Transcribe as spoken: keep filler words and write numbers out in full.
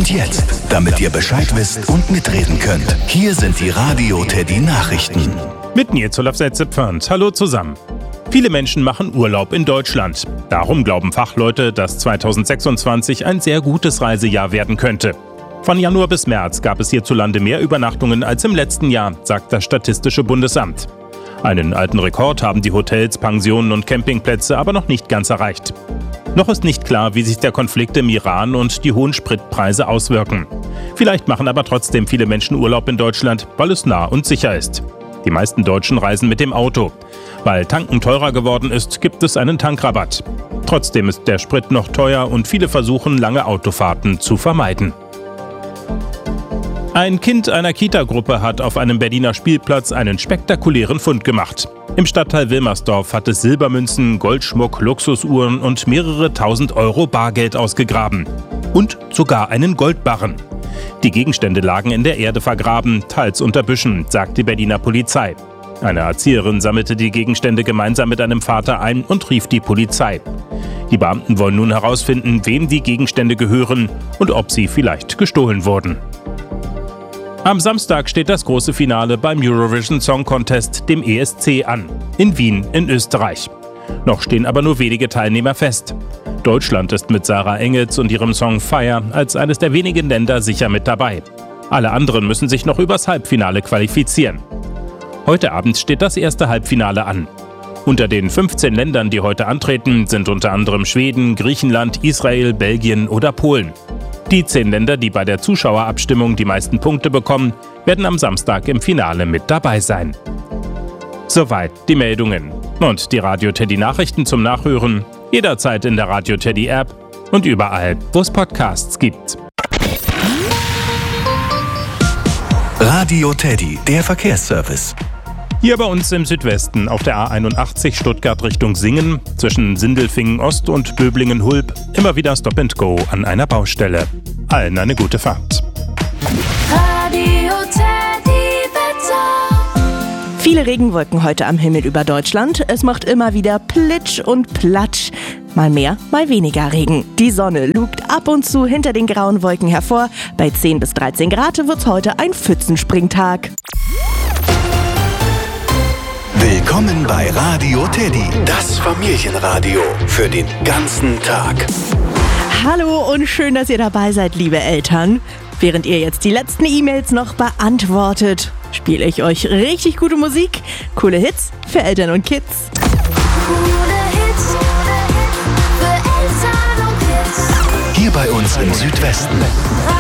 Und jetzt, damit ihr Bescheid wisst und mitreden könnt, hier sind die Radio Teddy Nachrichten. Mit Nils Olaf-Setze-Pfand. Hallo zusammen. Viele Menschen machen Urlaub in Deutschland. Darum glauben Fachleute, dass zweitausendsechsundzwanzig ein sehr gutes Reisejahr werden könnte. Von Januar bis März gab es hierzulande mehr Übernachtungen als im letzten Jahr, sagt das Statistische Bundesamt. Einen alten Rekord haben die Hotels, Pensionen und Campingplätze aber noch nicht ganz erreicht. Noch ist nicht klar, wie sich der Konflikt im Iran und die hohen Spritpreise auswirken. Vielleicht machen aber trotzdem viele Menschen Urlaub in Deutschland, weil es nah und sicher ist. Die meisten Deutschen reisen mit dem Auto. Weil Tanken teurer geworden ist, gibt es einen Tankrabatt. Trotzdem ist der Sprit noch teuer und viele versuchen, lange Autofahrten zu vermeiden. Ein Kind einer Kita-Gruppe hat auf einem Berliner Spielplatz einen spektakulären Fund gemacht. Im Stadtteil Wilmersdorf hat es Silbermünzen, Goldschmuck, Luxusuhren und mehrere tausend Euro Bargeld ausgegraben. Und sogar einen Goldbarren. Die Gegenstände lagen in der Erde vergraben, teils unter Büschen, sagt die Berliner Polizei. Eine Erzieherin sammelte die Gegenstände gemeinsam mit einem Vater ein und rief die Polizei. Die Beamten wollen nun herausfinden, wem die Gegenstände gehören und ob sie vielleicht gestohlen wurden. Am Samstag steht das große Finale beim Eurovision Song Contest, dem E S C, an, in Wien in Österreich. Noch stehen aber nur wenige Teilnehmer fest. Deutschland ist mit Sarah Engels und ihrem Song Fire als eines der wenigen Länder sicher mit dabei. Alle anderen müssen sich noch übers Halbfinale qualifizieren. Heute Abend steht das erste Halbfinale an. Unter den fünfzehn Ländern, die heute antreten, sind unter anderem Schweden, Griechenland, Israel, Belgien oder Polen. Die zehn Länder, die bei der Zuschauerabstimmung die meisten Punkte bekommen, werden am Samstag im Finale mit dabei sein. Soweit die Meldungen. Und die Radio Teddy Nachrichten zum Nachhören jederzeit in der Radio Teddy App und überall, wo es Podcasts gibt. Radio Teddy, der Verkehrsservice. Hier bei uns im Südwesten auf der A einundachtzig Stuttgart Richtung Singen, zwischen Sindelfingen Ost und Böblingen-Hulb, immer wieder Stop and Go an einer Baustelle. Allen eine gute Fahrt. Radio Teddy Wetter. Viele Regenwolken heute am Himmel über Deutschland. Es macht immer wieder Plitsch und Platsch. Mal mehr, mal weniger Regen. Die Sonne lugt ab und zu hinter den grauen Wolken hervor. Bei zehn bis dreizehn Grad wird's heute ein Pfützenspringtag. Willkommen bei Radio Teddy, das Familienradio für den ganzen Tag. Hallo und schön, dass ihr dabei seid, liebe Eltern. Während ihr jetzt die letzten E-Mails noch beantwortet, spiele ich euch richtig gute Musik, coole Hits für Eltern und Kids. Coole Hits für Eltern und Kids. Hier bei uns im Südwesten.